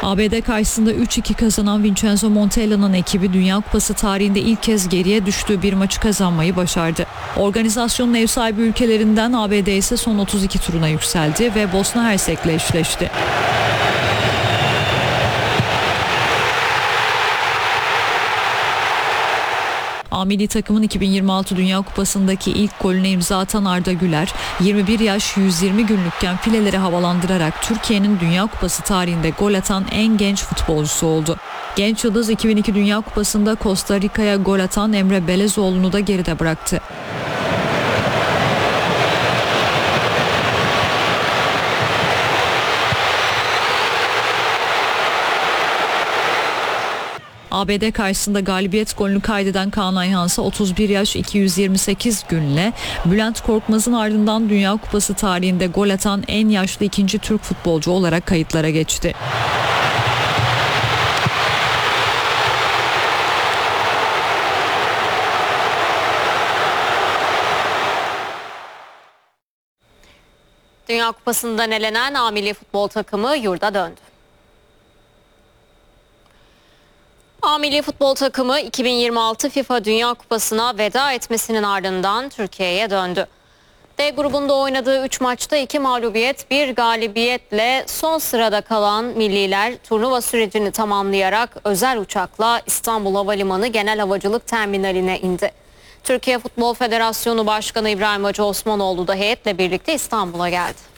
ABD karşısında 3-2 kazanan Vincenzo Montella'nın ekibi Dünya Kupası tarihinde ilk kez geriye düştüğü bir maçı kazanmayı başardı. Organizasyonun ev sahibi ülkelerinden ABD ise son 32 turuna yükseldi ve Bosna Hersek'le eşleşti. A milli takımın 2026 Dünya Kupası'ndaki ilk golüne imza atan Arda Güler, 21 yaş 120 günlükken fileleri havalandırarak Türkiye'nin Dünya Kupası tarihinde gol atan en genç futbolcusu oldu. Genç yıldız 2002 Dünya Kupası'nda Costa Rica'ya gol atan Emre Belezoğlu'nu da geride bıraktı. ABD karşısında galibiyet golünü kaydeden Kaan Ayhan'sa 31 yaş 228 günle Bülent Korkmaz'ın ardından Dünya Kupası tarihinde gol atan en yaşlı ikinci Türk futbolcu olarak kayıtlara geçti. Dünya Kupası'ndan elenen A milli futbol takımı yurda döndü. A milli futbol takımı 2026 FIFA Dünya Kupası'na veda etmesinin ardından Türkiye'ye döndü. D grubunda oynadığı 3 maçta 2 mağlubiyet, 1 galibiyetle son sırada kalan milliler turnuva sürecini tamamlayarak özel uçakla İstanbul Havalimanı Genel Havacılık Terminaline indi. Türkiye Futbol Federasyonu Başkanı İbrahim Hacı Osmanoğlu da heyetle birlikte İstanbul'a geldi.